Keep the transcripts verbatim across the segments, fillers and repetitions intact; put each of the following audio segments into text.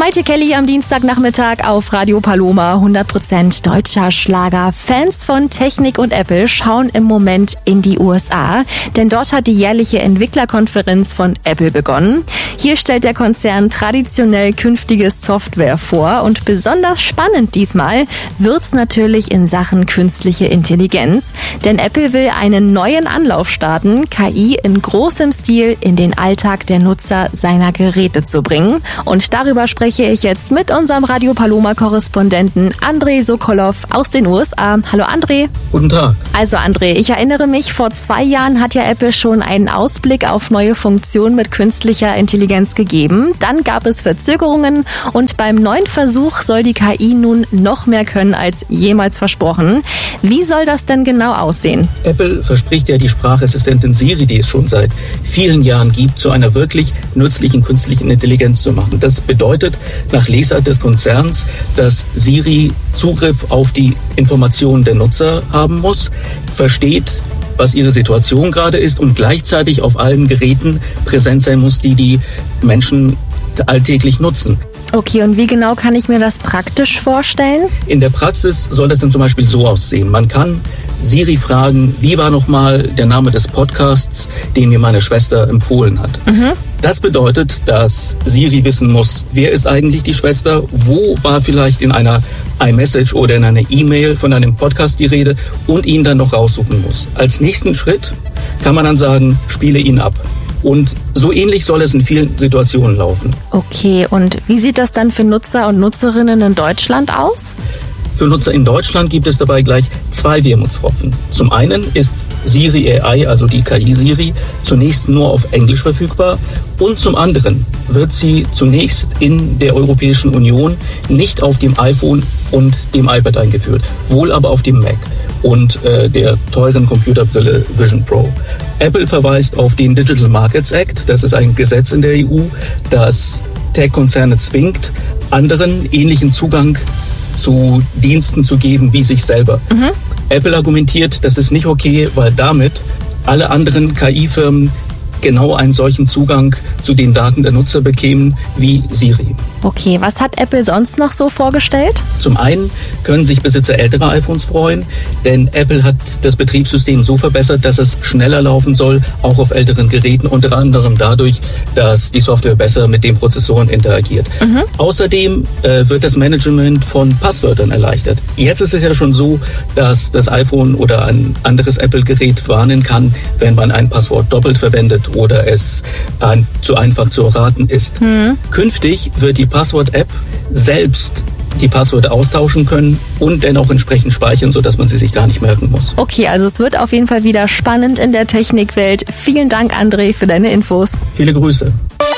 Heute Kelly am Dienstagnachmittag auf Radio Paloma, hundert Prozent deutscher Schlager. Fans von Technik und Apple schauen im Moment in die U S A, denn dort hat die jährliche Entwicklerkonferenz von Apple begonnen. Hier stellt der Konzern traditionell künftige Software vor und besonders spannend diesmal wird's natürlich in Sachen künstliche Intelligenz, denn Apple will einen neuen Anlauf starten, K I in großem Stil in den Alltag der Nutzer seiner Geräte zu bringen. Und darüber spreche ich jetzt mit unserem Radio Paloma-Korrespondenten Andrei Sokolov aus den U S A. Hallo Andrei. Guten Tag. Also Andrei, ich erinnere mich, vor zwei Jahren hat ja Apple schon einen Ausblick auf neue Funktionen mit künstlicher Intelligenz gegeben. Dann gab es Verzögerungen und beim neuen Versuch soll die K I nun noch mehr können als jemals versprochen. Wie soll das denn genau aussehen? Apple verspricht ja die Sprachassistentin Siri, die es schon seit vielen Jahren gibt, zu einer wirklich nützlichen künstlichen Intelligenz zu machen. Das bedeutet nach Lesart des Konzerns, dass Siri Zugriff auf die Informationen der Nutzer haben muss, versteht, was ihre Situation gerade ist und gleichzeitig auf allen Geräten präsent sein muss, die die Menschen alltäglich nutzen. Okay, und wie genau kann ich mir das praktisch vorstellen? In der Praxis soll das dann zum Beispiel so aussehen. Man kann Siri fragen, wie war nochmal der Name des Podcasts, den mir meine Schwester empfohlen hat. Mhm. Das bedeutet, dass Siri wissen muss, wer ist eigentlich die Schwester, wo war vielleicht in einer iMessage oder in einer E-Mail von einem Podcast die Rede und ihn dann noch raussuchen muss. Als nächsten Schritt kann man dann sagen, spiele ihn ab. Und so ähnlich soll es in vielen Situationen laufen. Okay, und wie sieht das dann für Nutzer und Nutzerinnen in Deutschland aus? Für Nutzer in Deutschland gibt es dabei gleich zwei Wermutstropfen. Zum einen ist Siri A I, also die K I Siri, zunächst nur auf Englisch verfügbar und zum anderen wird sie zunächst in der Europäischen Union nicht auf dem iPhone und dem iPad eingeführt, wohl aber auf dem Mac und äh, der teuren Computerbrille Vision Pro. Apple verweist auf den Digital Markets Act, das ist ein Gesetz in der E U, das Tech-Konzerne zwingt, anderen ähnlichen Zugang zu Diensten zu geben wie sich selber. Mhm. Apple argumentiert, das ist nicht okay, weil damit alle anderen K I-Firmen genau einen solchen Zugang zu den Daten der Nutzer bekämen wie Siri. Okay, was hat Apple sonst noch so vorgestellt? Zum einen können sich Besitzer älterer iPhones freuen, denn Apple hat das Betriebssystem so verbessert, dass es schneller laufen soll, auch auf älteren Geräten, unter anderem dadurch, dass die Software besser mit den Prozessoren interagiert. Mhm. Außerdem äh, wird das Management von Passwörtern erleichtert. Jetzt ist es ja schon so, dass das iPhone oder ein anderes Apple-Gerät warnen kann, wenn man ein Passwort doppelt verwendet oder es ein, zu einfach zu erraten ist. Mhm. Künftig wird die Passwort-App selbst die Passwörter austauschen können und dann auch entsprechend speichern, sodass man sie sich gar nicht merken muss. Okay, also es wird auf jeden Fall wieder spannend in der Technikwelt. Vielen Dank, André, für deine Infos. Viele Grüße.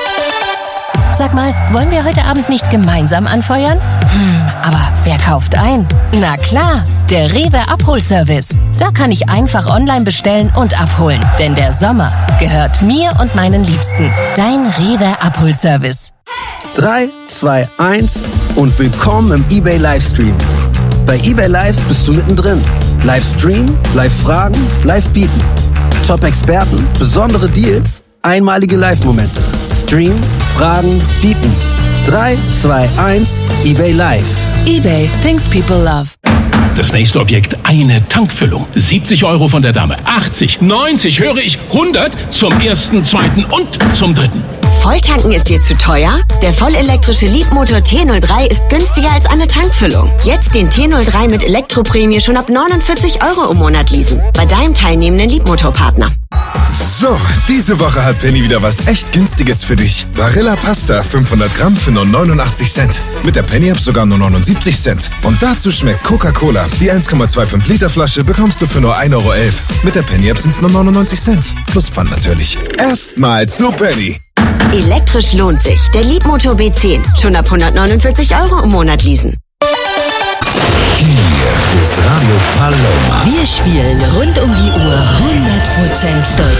Sag mal, wollen wir heute Abend nicht gemeinsam anfeuern? Hm, aber wer kauft ein? Na klar, der Rewe Abholservice. Da kann ich einfach online bestellen und abholen. Denn der Sommer gehört mir und meinen Liebsten. Dein Rewe Abholservice. drei, zwei, eins und willkommen im eBay Livestream. Bei eBay Live bist du mittendrin. Livestream, Live-Fragen, Live-Bieten. Top-Experten, besondere Deals, einmalige Live-Momente. Stream, Fragen, Bieten. drei, zwei, eins, eBay Live. eBay, things people love. Das nächste Objekt, eine Tankfüllung. siebzig Euro von der Dame. achtzig, neunzig, höre ich, hundert zum ersten, zweiten und zum dritten. Volltanken ist dir zu teuer? Der vollelektrische Leapmotor T null drei ist günstiger als eine Tankfüllung. Jetzt den T null drei mit Elektroprämie schon ab neunundvierzig Euro im Monat leasen. Bei deinem teilnehmenden Leapmotor-Partner. So, diese Woche hat Penny wieder was echt Günstiges für dich. Barilla Pasta fünfhundert Gramm für nur neunundachtzig Cent. Mit der Penny-App sogar nur neunundsiebzig Cent. Und dazu schmeckt Coca-Cola. Die eins Komma fünfundzwanzig Liter Flasche bekommst du für nur ein Euro elf. Mit der Penny-App sind es nur neunundneunzig Cent. Plus Pfand natürlich. Erstmal zu Penny. Elektrisch lohnt sich. Der Leapmotor B zehn. Schon ab hundertneunundvierzig Euro im Monat leasen. Hier ist Radio Paloma. Wir spielen rund um die Uhr hundert Prozent Deutsch.